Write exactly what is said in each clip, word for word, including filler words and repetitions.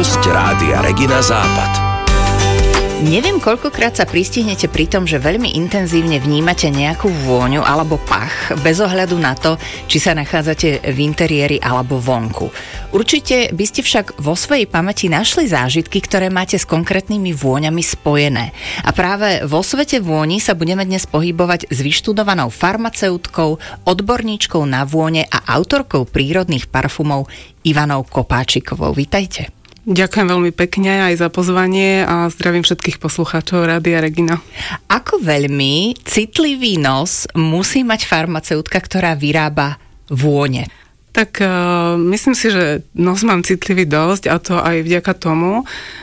Hosť Rádia Regina Západ. Neviem, koľkokrát sa pristihnete pri tom, že veľmi intenzívne vnímate nejakú vôňu alebo pach, bez ohľadu na to, či sa nachádzate v interiéri alebo vonku. Určite by ste však vo svojej pamäti našli zážitky, ktoré máte s konkrétnymi vôňami spojené. A práve vo svete vôni sa budeme dnes pohybovať s vyštudovanou farmaceutkou, odborníčkou na vône a autorkou prírodných parfumov Ivanou Kopáčikovou. Vítajte. Ďakujem veľmi pekne aj za pozvanie a zdravím všetkých poslucháčov Rádia Regina. Ako veľmi citlivý nos musí mať farmaceutka, ktorá vyrába vône? Tak uh, myslím si, že nos mám citlivý dosť, a to aj vďaka tomu,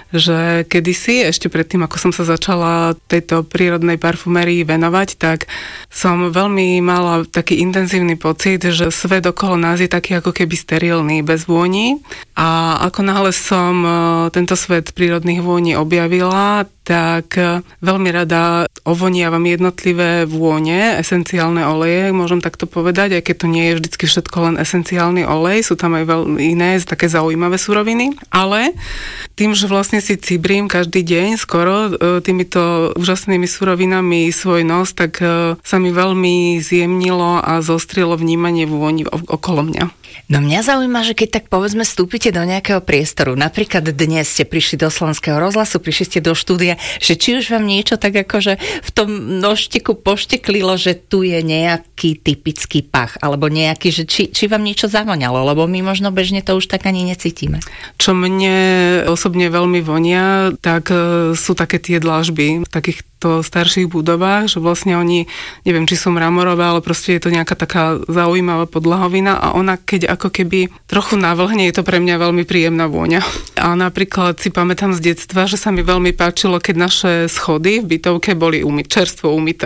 že kedysi, ešte predtým, ako som sa začala tejto prírodnej parfumérii venovať, tak som veľmi mala taký intenzívny pocit, že svet okolo nás je taký ako keby sterilný, bez vôni. A ako náhle som uh, tento svet prírodných vôní objavila, tak veľmi rada ovoniavam jednotlivé vône, esenciálne oleje, môžem takto povedať, aj keď to nie je vždycky všetko len esenciálny olej, sú tam aj veľmi iné, také zaujímavé suroviny, ale tým, že vlastne si cibrím každý deň skoro týmito úžasnými surovinami svoj nos, tak sa mi veľmi zjemnilo a zostrilo vnímanie vôni okolo mňa. No mňa zaujíma, že keď tak povedzme vstúpite do nejakého priestoru, napríklad dnes ste prišli do Slovenského rozhlasu, prišli ste do štúdia, že či už vám niečo tak akože v tom nožteku pošteklilo, že tu je nejaký typický pach, alebo nejaký, že či, či vám niečo zavoňalo, lebo my možno bežne to už tak ani necítime. Čo mne osobne veľmi vonia, tak sú také tie dlažby v takých to starších budovách, že vlastne oni, neviem, či sú mramorové, ale proste je to nejaká taká zaujímavá podlahovina a ona, keď ako keby trochu navlhne, je to pre mňa veľmi príjemná vôňa. A napríklad si pamätám z detstva, že sa mi veľmi páčilo, keď naše schody v bytovke boli umy, čerstvo umyté.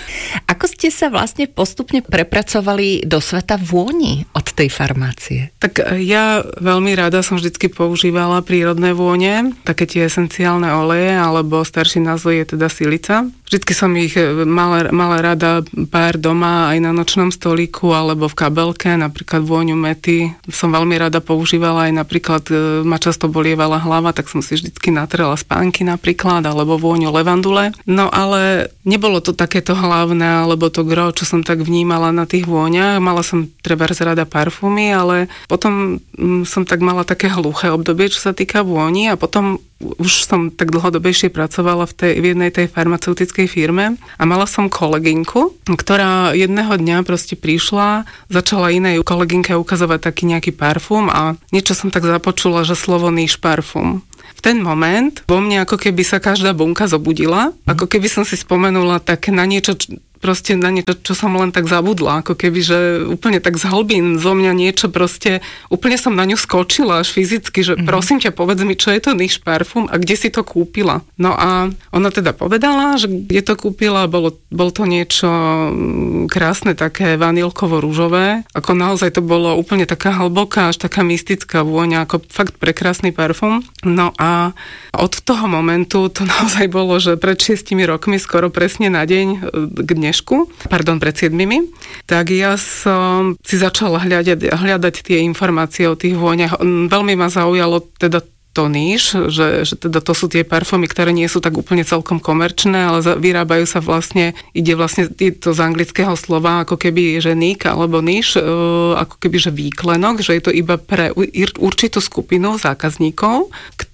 Ako ste sa vlastne postupne prepracovali do sveta vôni od tej farmácie? Tak ja veľmi rada som vždycky používala prírodné vône, také tie esenciálne oleje, alebo starší názov je teda silica. Vždycky som ich mala, mala rada pár doma aj na nočnom stolíku alebo v kabelke, napríklad vôňu mety. Som veľmi rada používala aj napríklad, ma často bolievala hlava, tak som si vždycky natrela spánky napríklad, alebo vôňu levandule. No ale nebolo to takéto hlavné, alebo to gro, čo som tak vnímala na tých vôňach. Mala som trebárs rada parfumy, ale potom som tak mala také hluché obdobie, čo sa týka vôni a potom už som tak dlhodobejšie pracovala v, tej, v jednej tej farmaceutickej firme a mala som kolegynku, ktorá jedného dňa proste prišla, začala inej kolegynke ukazovať taký nejaký parfum a niečo som tak započula, že slovo níž parfum. V ten moment vo mne ako keby sa každá bunka zobudila, ako keby som si spomenula tak na niečo, proste na niečo, čo som len tak zabudla, ako keby, že úplne tak z hlbín zo mňa niečo proste, úplne som na ňu skočila až fyzicky, že mm-hmm. prosím ťa, povedz mi, čo je to níž parfum a kde si to kúpila. No a ona teda povedala, že kde to kúpila, bolo, bol to niečo krásne, také vanilkovo-rúžové, ako naozaj to bolo úplne taká hlboká, až taká mystická vôňa, ako fakt prekrásny parfum. No a od toho momentu to naozaj bolo, že pred šiestimi rokmi, skoro presne na deň k dnešku, pardon, pred siedmimi, tak ja som si začala hľadať, hľadať tie informácie o tých vôňach. Veľmi ma zaujalo teda to níž, že, že teda to sú tie parfúmy, ktoré nie sú tak úplne celkom komerčné, ale za, vyrábajú sa vlastne, ide vlastne to z anglického slova ako keby, že nick alebo níž, e, ako keby, že výklenok, že je to iba pre určitú skupinu zákazníkov,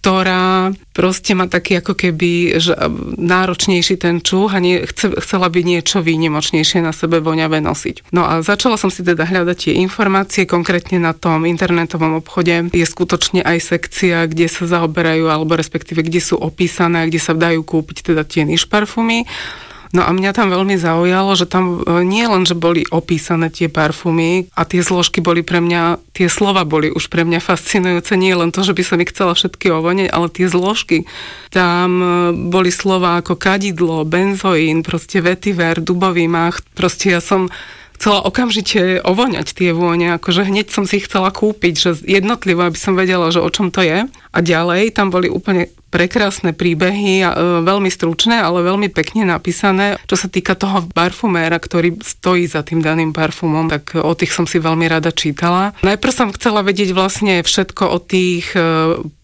ktorá proste má taký ako keby, že náročnejší ten čuch a nie, chce, chcela by niečo výnimočnejšie na sebe voňavé nosiť. No a začala som si teda hľadať tie informácie, konkrétne na tom internetovom obchode je skutočne aj sekcia, kde sa zaoberajú, alebo respektíve kde sú opísané, kde sa dajú kúpiť teda tie níž parfumy. No a mňa tam veľmi zaujalo, že tam nie len, že boli opísané tie parfumy a tie zložky boli pre mňa, tie slova boli už pre mňa fascinujúce, nie len to, že by som ich chcela všetky ovonieť, ale tie zložky. Tam boli slova ako kadidlo, benzoín, proste vetiver, dubový mach, proste ja som chcela okamžite ovoňať tie vône, akože hneď som si ich chcela kúpiť, že jednotlivo, aby som vedela, že o čom to je. A ďalej tam boli úplne prekrásne príbehy, e, veľmi stručné, ale veľmi pekne napísané. Čo sa týka toho parfuméra, ktorý stojí za tým daným parfumom, tak o tých som si veľmi rada čítala. Najprv som chcela vedieť vlastne všetko o tých e,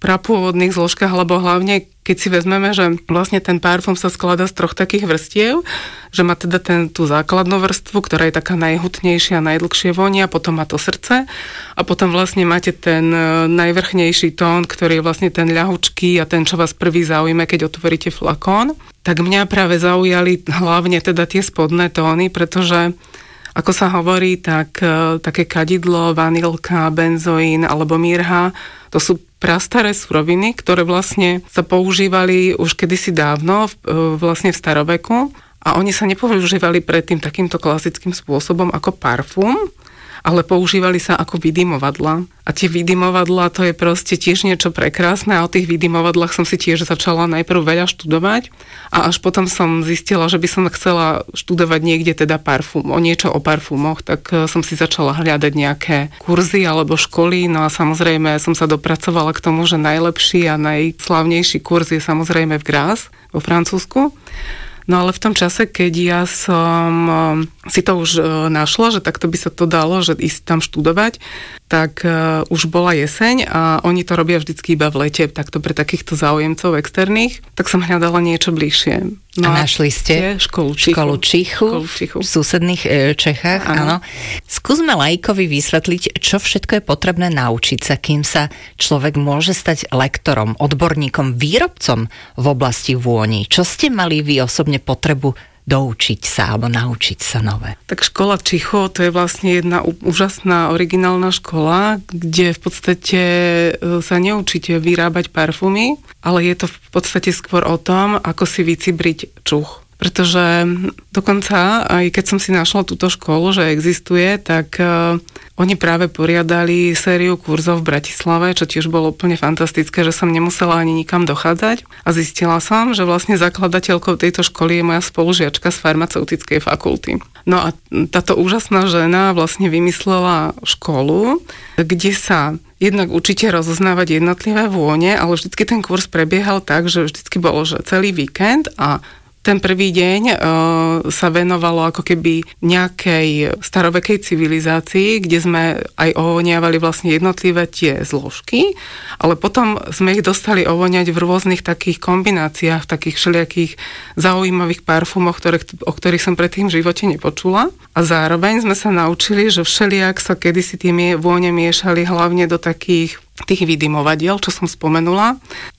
prapôvodných zložkách, alebo hlavne keď si vezmeme, že vlastne ten parfum sa skladá z troch takých vrstiev, že má teda ten, tú základnú vrstvu, ktorá je taká najhutnejšia, najdlhšie vonia, potom má to srdce a potom vlastne máte ten najvrchnejší tón, ktorý je vlastne ten ľahučký a ten, čo vás prvý zaujme, keď otvoríte flakón. Tak mňa práve zaujali hlavne teda tie spodné tóny, pretože ako sa hovorí, tak také kadidlo, vanilka, benzoín alebo mirha, to sú prastaré suroviny, ktoré vlastne sa používali už kedysi dávno, vlastne v staroveku a oni sa nepoužívali predtým takýmto klasickým spôsobom ako parfum, ale používali sa ako vydymovadla. A tie vydymovadla, to je proste tiež niečo prekrásne a o tých vydymovadlách som si tiež začala najprv veľa študovať a až potom som zistila, že by som chcela študovať niekde teda parfum, o niečo o parfumoch, tak som si začala hľadať nejaké kurzy alebo školy, no a samozrejme som sa dopracovala k tomu, že najlepší a najslavnejší kurz je samozrejme v Grasse vo Francúzsku. No ale v tom čase, keď ja som si to už našla, že takto by sa to dalo, že ísť tam študovať, tak už bola jeseň a oni to robia vždycky iba v lete, takto pre takýchto záujemcov externých, tak som hľadala niečo bližšie. No a našli ste školu Čichu, školu Čichu, školu Čichu. v susedných Čechách. Áno. Skúsme laikovi vysvetliť, čo všetko je potrebné naučiť sa, kým sa človek môže stať lektorom, odborníkom, výrobcom v oblasti vôni. Čo ste mali vy osobne potrebu doučiť sa alebo naučiť sa nové? Tak škola Čicho, to je vlastne jedna úžasná originálna škola, kde v podstate sa neučíte vyrábať parfumy, ale je to v podstate skôr o tom, ako si vycibriť čuch. Pretože dokonca, aj keď som si našla túto školu, že existuje, tak uh, oni práve poriadali sériu kurzov v Bratislave, čo tiež bolo úplne fantastické, že som nemusela ani nikam dochádzať. A zistila som, že vlastne zakladateľkou tejto školy je moja spolužiačka z farmaceutickej fakulty. No a táto úžasná žena vlastne vymyslela školu, kde sa jednak učíte rozoznávať jednotlivé vône, ale vždycky ten kurz prebiehal tak, že vždycky bolo, že celý víkend a ten prvý deň uh, sa venovalo ako keby nejakej starovekej civilizácii, kde sme aj ovoniavali vlastne jednotlivé tie zložky, ale potom sme ich dostali ovoniať v rôznych takých kombináciách, v takých všelijakých zaujímavých parfumoch, ktoré, o ktorých som predtým v živote nepočula. A zároveň sme sa naučili, že všelijak sa kedysi tie vône miešali hlavne do takých tých vydymovadiel, čo som spomenula,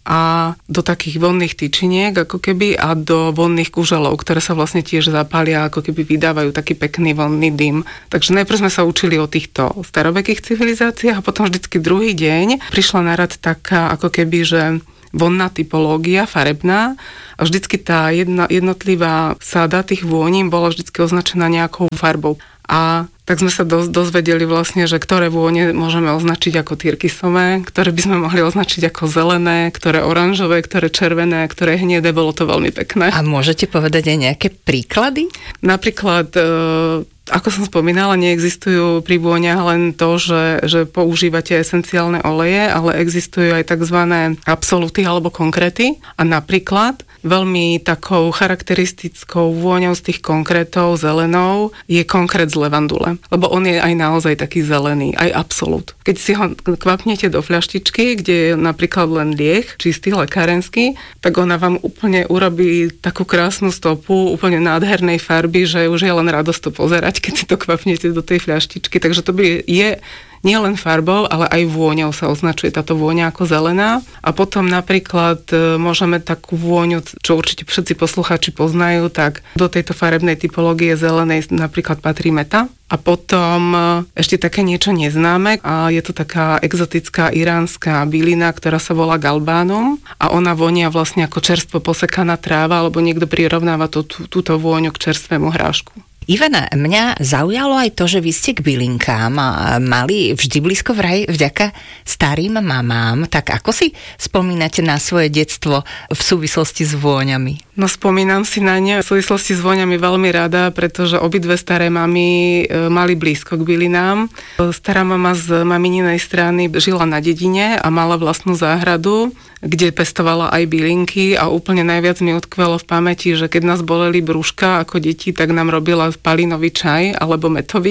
a do takých vonných tyčiniek, ako keby, a do vonných kuželov, ktoré sa vlastne tiež zapália, ako keby vydávajú taký pekný vonný dym. Takže najprv sme sa učili o týchto starovekých civilizáciách a potom vždycky druhý deň prišla na rad taká, ako keby, že vonná typológia, farebná, a vždycky tá jedna, jednotlivá sáda tých vôní bola vždycky označená nejakou farbou. A tak sme sa do, dozvedeli vlastne, že ktoré vône môžeme označiť ako tyrkysové, ktoré by sme mohli označiť ako zelené, ktoré oranžové, ktoré červené, ktoré hnedé, bolo to veľmi pekné. A môžete povedať aj nejaké príklady? Napríklad, e, ako som spomínala, neexistujú pri vôniach len to, že, že používate esenciálne oleje, ale existujú aj tzv. Absoluty alebo konkréty. A napríklad veľmi takou charakteristickou vôňou z tých konkrétov zelenou je konkrét z levandule, lebo on je aj naozaj taký zelený, aj absolút. Keď si ho kvapnete do fľaštičky, kde je napríklad len lieh, čistý, lekárenský, tak ona vám úplne urobí takú krásnu stopu, úplne nádhernej farby, že už je len radosť to pozerať, keď si to kvapnete do tej fľaštičky. Takže to by je nie len farbou, ale aj vôňou sa označuje táto vôňa ako zelená. A potom napríklad e, môžeme takú vôňu, čo určite všetci poslucháči poznajú, tak do tejto farebnej typológie zelenej napríklad patrí meta. A potom e, ešte také niečo neznáme a je to taká exotická iránska bylina, ktorá sa volá galbánum a ona vonia vlastne ako čerstvo posekaná tráva, alebo niekto prirovnáva tú, tú, túto vôňu k čerstvému hrášku. Ivana, mňa zaujalo aj to, že vy ste k bylinkám mali vždy blízko vraj vďaka starým mamám. Tak ako si spomínate na svoje detstvo v súvislosti s vôňami? No spomínam si na ne v súvislosti s vôňami veľmi rada, pretože obidve staré mamy mali blízko k bylinám. Stará mama z mamininej strany žila na dedine a mala vlastnú záhradu, kde pestovala aj bylinky a úplne najviac mi utkvelo v pamäti, že keď nás boleli brúška ako deti, tak nám robila palinový čaj alebo metový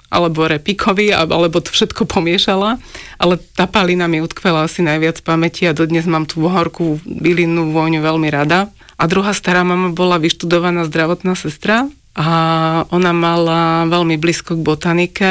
alebo repíkovi, alebo to všetko pomiešala, ale tá palina mi utkvela asi najviac v pamäti a dodnes mám tú horkú bylinnú vôňu veľmi rada. A druhá stará mama bola vyštudovaná zdravotná sestra a ona mala veľmi blízko k botanike,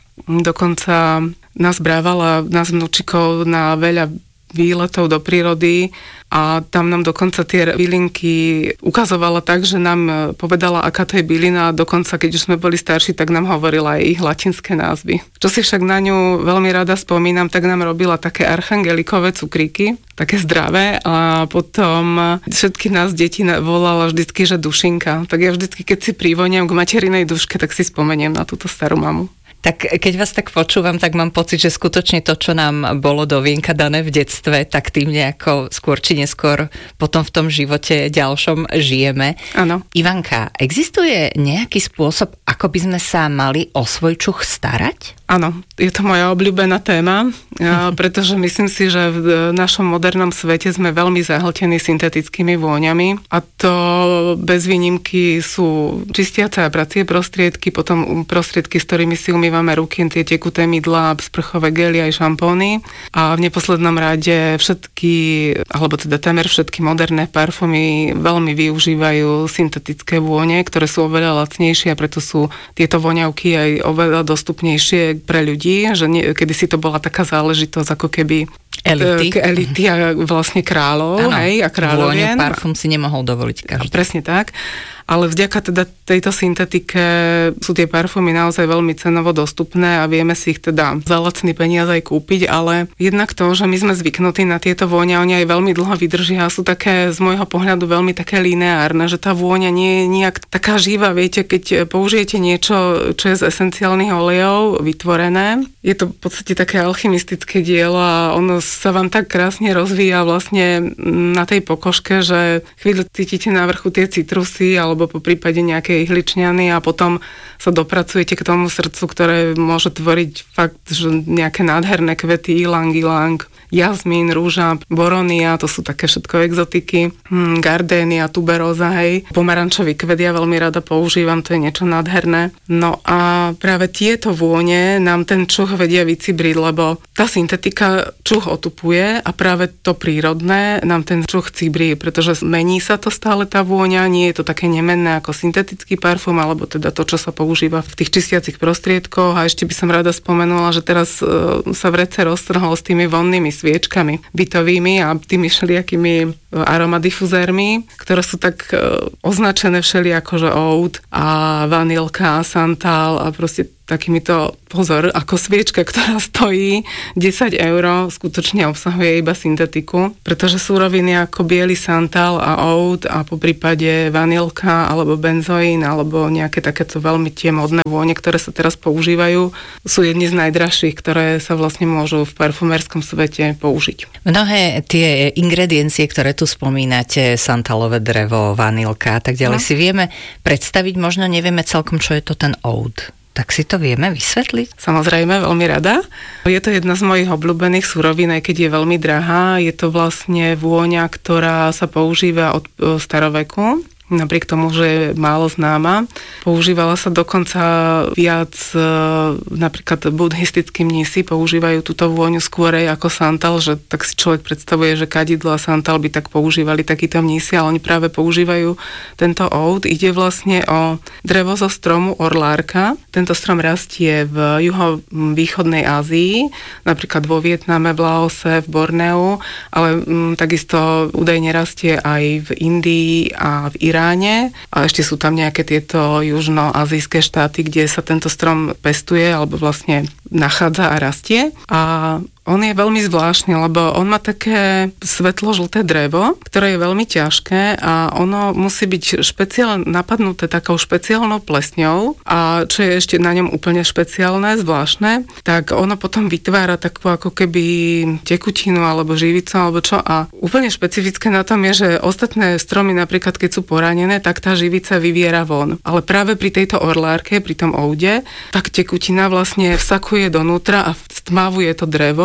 dokonca nás brávala, nás vnúčikov na veľa výletov do prírody a tam nám dokonca tie bylinky ukazovala tak, že nám povedala, aká to je bylina a dokonca, keď už sme boli starší, tak nám hovorila aj ich latinské názvy. Čo si však na ňu veľmi rada spomínam, tak nám robila také archangelikové cukríky, také zdravé a potom všetky nás deti volala vždycky, že dušinka. Tak ja vždycky, keď si privoniam k materinej duške, tak si spomeniem na túto starú mamu. Tak keď vás tak počúvam, tak mám pocit, že skutočne to, čo nám bolo do vienka dané v detstve, tak tým nejako skôr či neskôr potom v tom živote ďalšom žijeme. Áno. Ivanka, existuje nejaký spôsob, ako by sme sa mali o svoj čuch starať? Áno, je to moja obľúbená téma, pretože myslím si, že v našom modernom svete sme veľmi zahltení syntetickými vôňami a to bez výnimky sú čistiace a pracie prostriedky, potom prostriedky, s ktorými si umývame ruky, tie tekuté mydlá, sprchové gely aj šampóny a v neposlednom rade všetky, alebo teda témer všetky moderné parfumy veľmi využívajú syntetické vône, ktoré sú oveľa lacnejšie a preto sú tieto voňavky aj oveľa dostupnejšie pre ľudí, že nie, kedysi to bola taká záležitosť ako keby elity, elity a vlastne kráľov, ano, hej, a kráľovien. Vôňu, parfum si nemohol dovoliť každý. Presne tak. Ale vďaka teda tejto syntetike sú tie parfumy naozaj veľmi cenovo dostupné a vieme si ich teda za lacný peniaz aj kúpiť, ale jednak to, že my sme zvyknutí na tieto vône, oni aj veľmi dlho vydržia a sú také z môjho pohľadu veľmi také lineárne, že tá vôňa nie je nejak taká živá. Viete, keď použijete niečo, čo je z esenciálnych olejov vytvorené, je to v podstate také alchymistické dielo a ono sa vám tak krásne rozvíja vlastne na tej pokožke, že chvíľu cítite na vrchu tie citrusy alebo po prípade nejaké ihličňany a potom sa dopracujete k tomu srdcu, ktoré môže tvoriť fakt, že nejaké nádherné kvety, ilang, ilang, jazmín, rúža, boronia, to sú také všetko exotiky, hm, gardénia, tuberóza, hej. Pomarančový kvet ja veľmi rada používam, to je niečo nádherné. No a práve tieto vône nám ten čuch vedia vycibriť, lebo tá syntetika čuch otupuje a práve to prírodné nám ten čuch cibrí, pretože mení sa to stále tá vôňa, nie je to také nemenné ako syntetický parfum, alebo teda to, čo sa používa v tých čistiacich prostriedkoch. A ešte by som rada spomenula, že teraz uh, sa vrece roztrhol s tými vonnými sviečkami bytovými a tými všelijakými aromadifuzérmi, ktoré sú tak uh, označené všelijako, že oud a vanilka, santal a proste takýmito, pozor, ako sviečka, ktorá stojí desať eur, skutočne obsahuje iba syntetiku, pretože súroviny ako biely santal a oud a po prípade vanilka alebo benzoín alebo nejaké takéto veľmi tie modné vône, ktoré sa teraz používajú, sú jedni z najdražších, ktoré sa vlastne môžu v parfumérskom svete použiť. Mnohé tie ingrediencie, ktoré tu spomínate, santalové drevo, vanilka a tak ďalej, no. si vieme predstaviť, možno nevieme celkom, čo je to ten oud. Tak si to vieme vysvetliť? Samozrejme, veľmi rada. Je to jedna z mojich obľúbených surovín, aj keď je veľmi drahá. Je to vlastne vôňa, ktorá sa používa od staroveku. Napriek tomu, že je málo známa. Používala sa dokonca viac, napríklad buddhistickí mnísi používajú túto vôňu skôrej ako santal, že tak si človek predstavuje, že kadidlo a santal by tak používali takíto mnísi, ale oni práve používajú tento oud. Ide vlastne o drevo zo stromu orlárka. Tento strom rastie v juhovýchodnej Ázii, napríklad vo Vietname, v Laose, v Borneu, ale m, takisto údajne rastie aj v Indii a v Iráne. A ešte sú tam nejaké tieto južnoazijské štáty, kde sa tento strom pestuje alebo vlastne nachádza a rastie. A on je veľmi zvláštny, lebo on má také svetlo-žlté drevo, ktoré je veľmi ťažké a ono musí byť špeciálne napadnuté takou špeciálnou plesňou a čo je ešte na ňom úplne špeciálne, zvláštne, tak ono potom vytvára takú ako keby tekutinu alebo živicu alebo čo a úplne špecifické na tom je, že ostatné stromy napríklad keď sú poranené, tak tá živica vyviera von. Ale práve pri tejto orlárke, pri tom oude, tak tekutina vlastne vsakuje donútra a stmavuje to drevo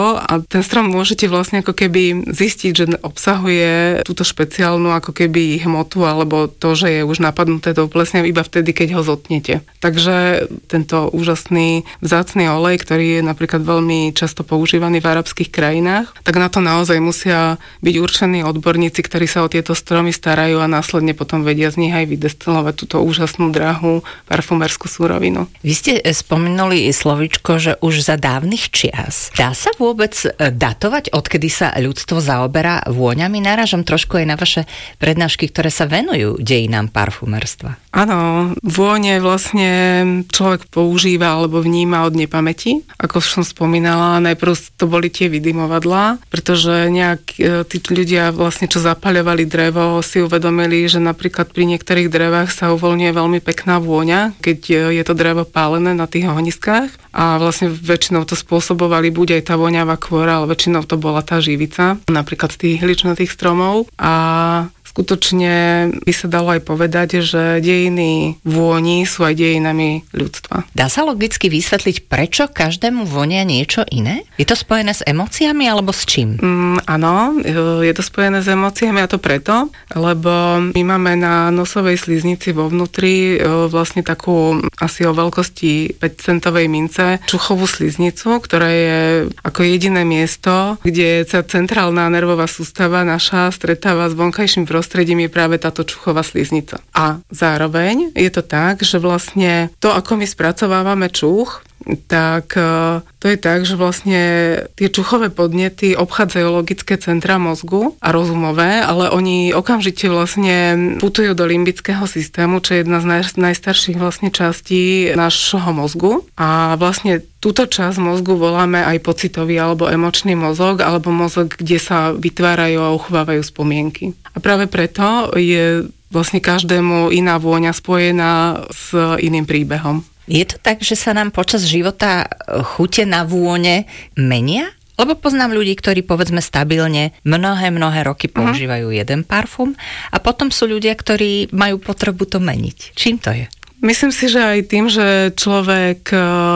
drevo a ten strom môžete vlastne ako keby zistiť, že obsahuje túto špeciálnu ako keby hmotu alebo to, že je už napadnuté tou plesňou iba vtedy, keď ho zotnete. Takže tento úžasný vzácny olej, ktorý je napríklad veľmi často používaný v arabských krajinách, tak na to naozaj musia byť určení odborníci, ktorí sa o tieto stromy starajú a následne potom vedia z nich aj vydestilovať túto úžasnú drahú parfumerskú súrovinu. Vy ste spomenuli slovičko, že už za dávnych čias. Dá sa vôbec datovať, odkedy sa ľudstvo zaoberá vôňami? Narážam trošku aj na vaše prednášky, ktoré sa venujú dejinám parfumerstva. Áno, vône vlastne človek používa alebo vníma od nepamäti. Ako som spomínala, najprv to boli tie vydymovadlá, pretože nejak tí ľudia vlastne, čo zapaľovali drevo, si uvedomili, že napríklad pri niektorých drevách sa uvoľňuje veľmi pekná vôňa, keď je to drevo pálené na tých ohniskách a vlastne väčšinou to spôsobovali buď aj tá voňavá kvôra, ale väčšinou to bola tá živica, napríklad z tých ihličnatých stromov a skutočne by sa dalo aj povedať, že dejiny vôni sú aj dejinami ľudstva. Dá sa logicky vysvetliť, prečo každému vonia niečo iné? Je to spojené s emóciami alebo s čím? Mm, áno, je to spojené s emóciami a to preto, lebo my máme na nosovej sliznici vo vnútri vlastne takú asi o veľkosti päť centovej mince čuchovú sliznicu, ktorá je ako jediné miesto, kde sa centrálna nervová sústava naša stretáva s vonkajším prostredím prostredím je práve táto čuchová sliznica. A zároveň je to tak, že vlastne to, ako my spracovávame čuch, tak to je tak, že vlastne tie čuchové podnety obchádzajú logické centra mozgu a rozumové, ale oni okamžite vlastne putujú do limbického systému, čo je jedna z naj, najstarších vlastne častí nášho mozgu. A vlastne túto časť mozgu voláme aj pocitový alebo emočný mozog, alebo mozog, kde sa vytvárajú a uchovávajú spomienky. A práve preto je vlastne každému iná vôňa spojená s iným príbehom. Je to tak, že sa nám počas života chute na vône menia? Lebo poznám ľudí, ktorí povedzme stabilne mnohé, mnohé roky používajú uh-huh. jeden parfum a potom sú ľudia, ktorí majú potrebu to meniť. Čím to je? Myslím si, že aj tým, že človek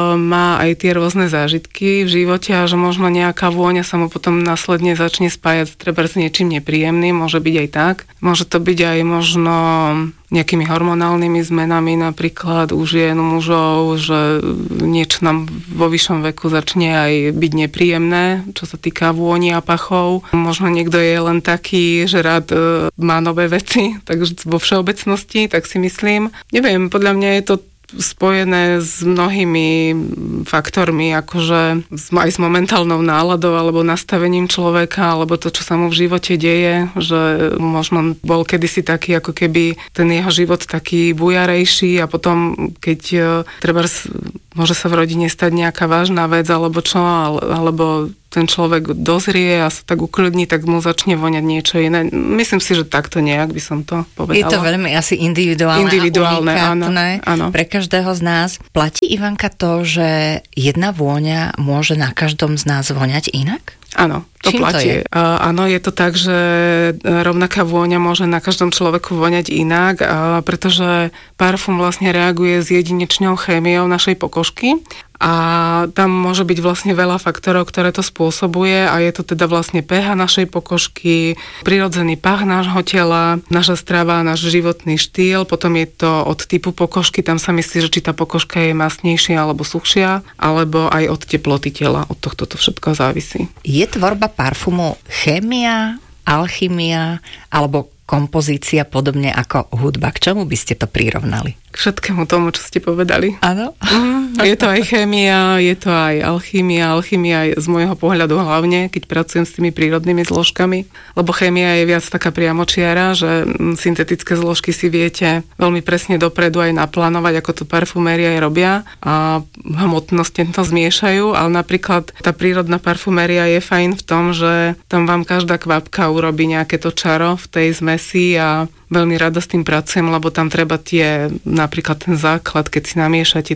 má aj tie rôzne zážitky v živote a že možno nejaká vôňa sa mu potom následne začne spájať treba s niečím nepríjemným, môže byť aj tak. Môže to byť aj možno nejakými hormonálnymi zmenami, napríklad u žien, u mužov, že niečo nám vo vyššom veku začne aj byť nepríjemné, čo sa týka vôni a pachov. Možno niekto je len taký, že rád má nové veci, takže vo všeobecnosti, tak si myslím. Neviem, podľa mňa je to spojené s mnohými faktormi, akože aj s momentálnou náladou alebo nastavením človeka, alebo to, čo sa mu v živote deje, že možno bol kedysi taký, ako keby ten jeho život taký bujarejší a potom, keď treba môže sa v rodine stať nejaká vážna vec, alebo čo, alebo ten človek dozrie a sa tak ukľudní, tak mu začne voňať niečo iné. Myslím si, že takto nejak by som to povedala. Je to veľmi asi individuálne, individuálne a unikátne áno, áno. pre každého z nás. Platí, Ivanka, to, že jedna vôňa môže na každom z nás voňať inak? Áno, to Čím platí. To je? Uh, áno, je to tak, že rovnaká vôňa môže na každom človeku voňať inak, uh, pretože parfum vlastne reaguje s jedinečnou chémiou našej pokožky a tam môže byť vlastne veľa faktorov, ktoré to spôsobuje a je to teda vlastne pH našej pokožky, prirodzený pach nášho tela, naša strava, náš životný štýl, potom je to od typu pokožky, tam sa myslí, že či tá pokožka je masnejšia alebo suchšia, alebo aj od teploty tela, od tohto to všetko závisí. Je tvorba parfumu chémia, alchymia alebo kompozícia podobne ako hudba? K čomu by ste to prirovnali? K všetkému tomu, čo ste povedali. Áno. Mm, je to aj chémia, je to aj alchymia. Alchymia je z môjho pohľadu hlavne, keď pracujem s tými prírodnými zložkami, lebo chémia je viac taká priamočiara, že syntetické zložky si viete veľmi presne dopredu aj naplánovať, ako to parfuméria aj robia a hmotnosť to zmiešajú, ale napríklad tá prírodná parfuméria je fajn v tom, že tam vám každá kvapka urobí nejaké to čaro v tej zmesi a veľmi rada s tým pracujem, lebo tam treba tie, napríklad ten základ, keď si namiešate, tak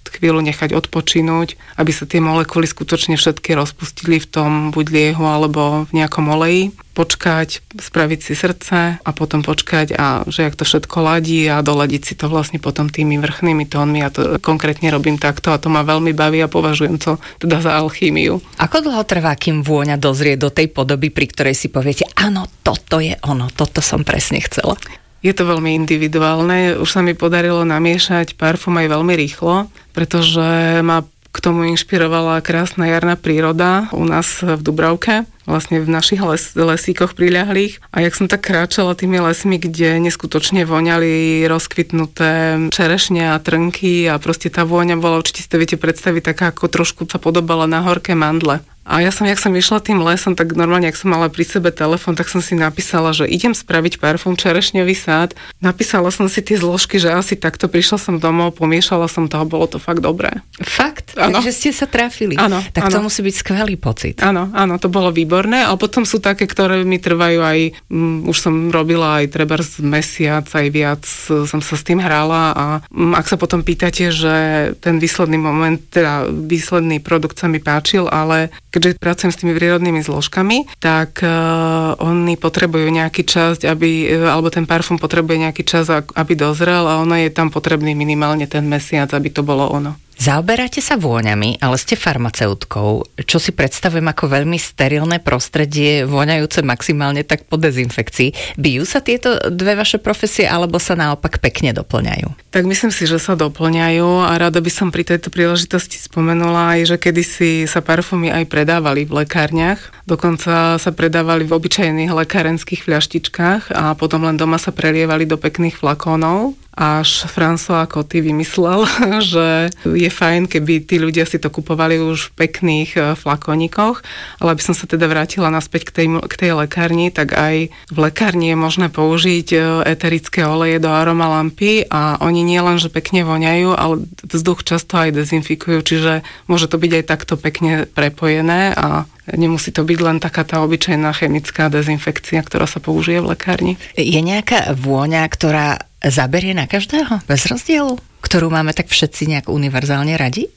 chvíľu nechať odpočinúť, aby sa tie molekuly skutočne všetky rozpustili v tom buď liehu alebo v nejakom oleji. Počkať, spraviť si srdce a potom počkať a že jak to všetko ladí a doladiť si to vlastne potom tými vrchnými tónmi. Ja to konkrétne robím takto a to ma veľmi baví a považujem to teda za alchýmiu. Ako dlho trvá, kým vôňa dozrie do tej podoby, pri ktorej si poviete, áno, toto je ono, toto som presne chcela? Je to veľmi individuálne. Už sa mi podarilo namiešať parfum aj veľmi rýchlo, pretože ma k tomu inšpirovala krásna jarná príroda u nás v Dubravke, vlastne v našich les, lesíkoch priľahlých. A jak som tak kráčala tými lesmi, kde neskutočne voňali rozkvitnuté čerešne a trnky a proste tá vôňa bola, určite si to viete predstaviť, taká ako trošku sa podobala na horké mandle. A ja som, jak som išla tým lesom, tak normálne, ak som mala pri sebe telefón, tak som si napísala, že idem spraviť parfum čerešňový sád. Napísala som si tie zložky, že asi takto, prišla som domov, pomiešala som to a bolo to fakt dobré. Fakt? Áno. Takže ste sa trafili. Áno. Tak áno. to musí byť skvelý pocit. Áno, áno, to bolo výborné. A potom sú také, ktoré mi trvajú aj, um, už som robila aj trebárs mesiac, aj viac som sa s tým hrála a um, ak sa potom pýtate, že ten výsledný moment, teda výsledný produkt sa mi páčil, ale keďže pracujem s tými prírodnými zložkami, tak uh, oni potrebujú nejaký čas, aby, uh, alebo ten parfum potrebuje nejaký čas, aby dozrel a ono je tam potrebný minimálne ten mesiac, aby to bolo ono. Zaoberáte sa vôňami, ale ste farmaceutkou, čo si predstavujem ako veľmi sterilné prostredie, voňajúce maximálne tak po dezinfekcii. Bijú sa tieto dve vaše profesie, alebo sa naopak pekne doplňajú? Tak myslím si, že sa doplňajú a rada by som pri tejto príležitosti spomenula aj, že kedysi sa parfumy aj predávali v lekárniach, dokonca sa predávali v obyčajných lekárenských fľaštičkách a potom len doma sa prelievali do pekných flakónov. Až François Coty vymyslel, že je fajn, keby tí ľudia si to kupovali už v pekných flakónikoch, ale aby som sa teda vrátila naspäť k tej, k tej lekárni, tak aj v lekárni je možné použiť eterické oleje do aromalampy a oni nie len, že pekne voňajú, ale vzduch často aj dezinfikujú, čiže môže to byť aj takto pekne prepojené a nemusí to byť len taká tá obyčajná chemická dezinfekcia, ktorá sa použije v lekárni. Je nejaká vôňa, ktorá zaberie na každého bez rozdielu? Ktorú máme tak všetci nejak univerzálne radi?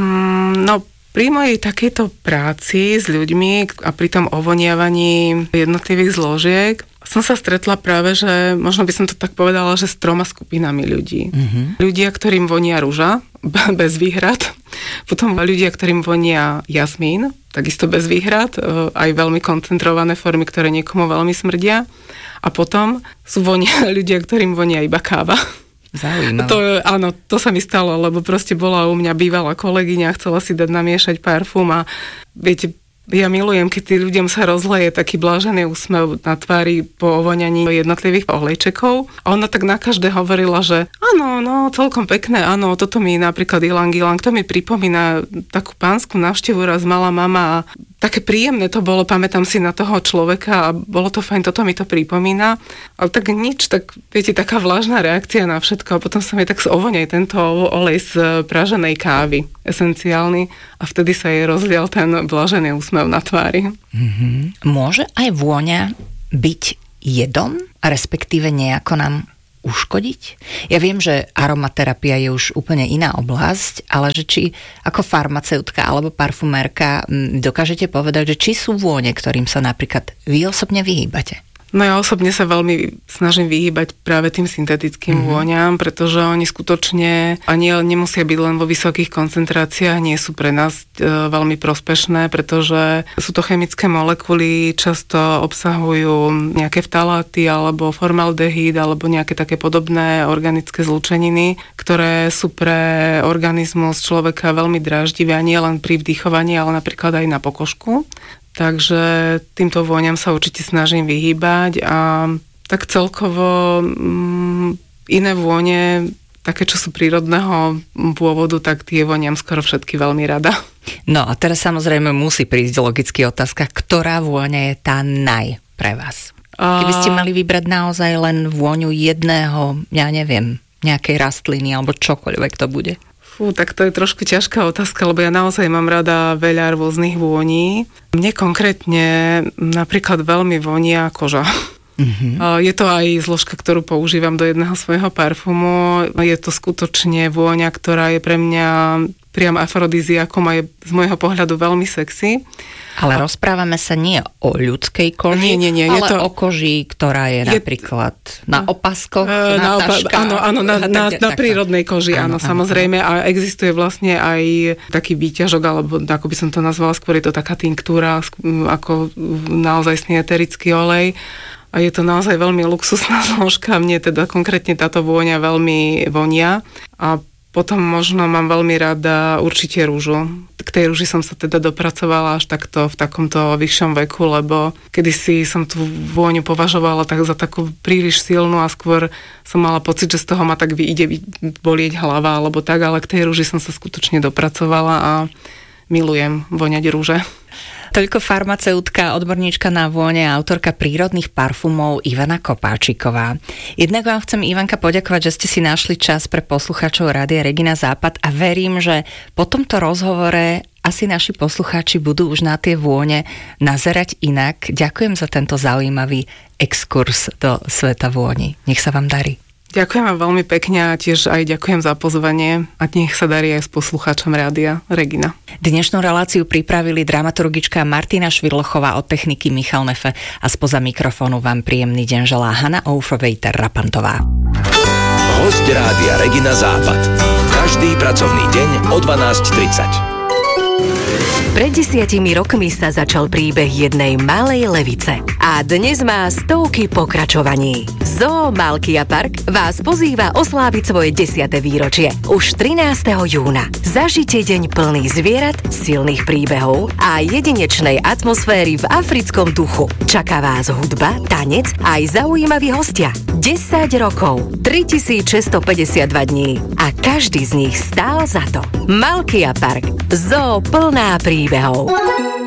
Mm, no, pri mojej takejto práci s ľuďmi a pri tom ovoniavaní jednotlivých zložiek som sa stretla práve, že možno by som to tak povedala, že s troma skupinami ľudí. Mm-hmm. Ľudia, ktorým vonia ruža, bez výhrad. Potom ľudia, ktorým vonia jasmín, takisto bez výhrad, aj veľmi koncentrované formy, ktoré niekomu veľmi smrdia. A potom sú vonia, ľudia, ktorým vonia iba káva. Zaujímavé. To, áno, to sa mi stalo, lebo proste bola u mňa bývalá kolegyňa, chcela si dať namiešať parfum a viete, ja milujem, keď tým ľuďom sa rozleje taký blážený úsmev na tvári po ovoňaní jednotlivých olejčekov. A ona tak na každé hovorila, že áno, no, celkom pekné, áno, toto mi napríklad ilang ilang, to mi pripomína takú pánsku návštevu, raz mala mama a také príjemné to bolo, pamätám si na toho človeka a bolo to fajn, toto mi to pripomína. Ale tak nič, tak viete, taká vlážna reakcia na všetko a potom sa mi tak ovoňaj tento olej z praženej kávy, esenciálny a vtedy sa jej rozlial ten blážený úsmev na tvári. Mm-hmm. Môže aj vôňa byť jedom, respektíve nejako nám uškodiť? Ja viem, že aromaterapia je už úplne iná oblasť, ale že či ako farmaceutka alebo parfumérka dokážete povedať, že či sú vône, ktorým sa napríklad vy osobne vyhýbate? No ja osobne sa veľmi snažím vyhýbať práve tým syntetickým mm-hmm. vôňam, pretože oni skutočne ani nemusia byť len vo vysokých koncentráciách, nie sú pre nás e, veľmi prospešné, pretože sú to chemické molekuly, často obsahujú nejaké vtaláty alebo formaldehyd alebo nejaké také podobné organické zlúčeniny, ktoré sú pre organizmus človeka veľmi dráždivé a nie len pri vdychovaní, ale napríklad aj na pokožku. Takže týmto vôňam sa určite snažím vyhýbať a tak celkovo mm, iné vône, také čo sú prírodného pôvodu, tak tie vôňam skoro všetky veľmi rada. No a teraz samozrejme musí prísť logicky otázka, ktorá vôňa je tá naj pre vás? Keby ste mali vybrať naozaj len vôňu jedného, ja neviem, nejakej rastliny alebo čokoľvek to bude. Fú, tak to je trošku ťažká otázka, lebo ja naozaj mám rada veľa rôznych vôní. Mne konkrétne napríklad veľmi vonia koža. Uh-huh. Je to aj zložka, ktorú používam do jedného svojho parfumu. Je to skutočne vôňa, ktorá je pre mňa priam afrodiziakom a je z môjho pohľadu veľmi sexy. Ale a... rozprávame sa nie o ľudskej koži, nie, nie, nie. ale je to... o koži, ktorá je, je... napríklad na opaskoch, uh, na, na taškách. Áno, áno, na, na, na prírodnej koži, áno, áno, samozrejme. Áno. A existuje vlastne aj taký výťažok, alebo ako by som to nazvala, skôr je to taká tinktúra, ako naozaj eterický olej. A je to naozaj veľmi luxusná zložka. Mne teda konkrétne táto vôňa veľmi vonia. A potom možno mám veľmi rada určite rúžu. K tej rúži som sa teda dopracovala až takto v takomto vyššom veku, lebo kedysi som tú vôňu považovala tak za takú príliš silnú a skôr som mala pocit, že z toho ma tak ide bolieť hlava alebo tak, ale k tej rúži som sa skutočne dopracovala a milujem voňať rúže. Toľko farmaceutka, odborníčka na vône a autorka prírodných parfumov Ivana Kopáčiková. Jednak vám chcem, Ivanka, poďakovať, že ste si našli čas pre poslucháčov Rádia Regina Západ a verím, že po tomto rozhovore asi naši poslucháči budú už na tie vône nazerať inak. Ďakujem za tento zaujímavý exkurs do sveta vôni. Nech sa vám darí. Ďakujem vám veľmi pekne a tiež aj ďakujem za pozvanie a nech sa darí aj s poslucháčom Rádia Regina. Dnešnú reláciu pripravili dramaturgička Martina Švidlochová, od techniky Michal Nefe a spoza mikrofónu vám príjemný deň želá Hanna Oufrovejter-Rapantová. Hosť Rádia Regina Západ. Každý pracovný deň o dvanásť tridsať. Pred desiatimi rokmi sa začal príbeh jednej malej levice a dnes má stovky pokračovaní. Zoo Malkia Park vás pozýva osláviť svoje desiate výročie už trinásteho júna. Zažite deň plný zvierat, silných príbehov a jedinečnej atmosféry v africkom duchu. Čaká vás hudba, tanec a aj zaujímaví hostia. desať rokov, tritisícšesťstopäťdesiatdva dní a každý z nich stál za to. Malkia Park. Zoo plná príbehov.